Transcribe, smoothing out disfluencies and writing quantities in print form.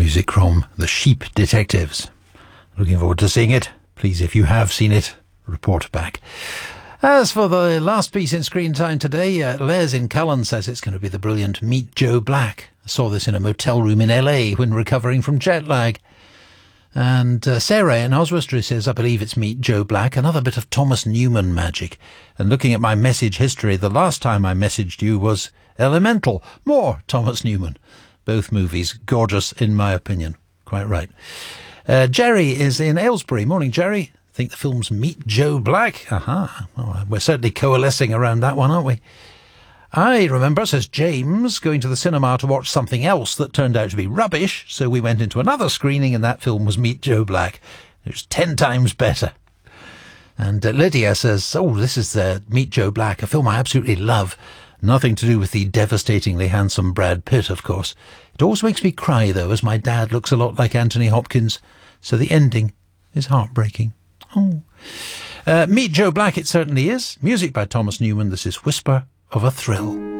Music from The Sheep Detectives. Looking forward to seeing it. Please, if you have seen it, report back. As for the last piece in screen time today, Les in Cullen says it's going to be the brilliant Meet Joe Black. I saw this in a motel room in LA when recovering from jet lag. And Sarah in Oswestry says, I believe it's Meet Joe Black, another bit of Thomas Newman magic. And looking at my message history, the last time I messaged you was Elemental. More Thomas Newman. Both movies gorgeous, in my opinion. Quite right. Jerry is in Aylesbury. Morning, Jerry. Think the film's Meet Joe Black? Aha. Well, we're certainly coalescing around that one, aren't we? I remember, says James, going to the cinema to watch something else that turned out to be rubbish, so we went into another screening and that film was Meet Joe Black. It was 10 times better. And Lydia says, oh, this is Meet Joe Black, a film I absolutely love. Nothing to do with the devastatingly handsome Brad Pitt, of course. It always makes me cry, though, as my dad looks a lot like Anthony Hopkins, so the ending is heartbreaking. Oh. Meet Joe Black, it certainly is. Music by Thomas Newman. This is Whisper of a Thrill.